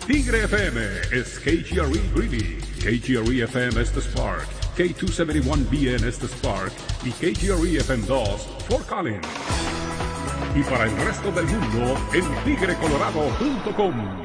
Tigre FM is KGRE Greeley, KGRE FM Estes Park, K271BN Estes Park y KGRE FM 2 Fort Collins. Y para el resto del mundo en tigrecolorado.com.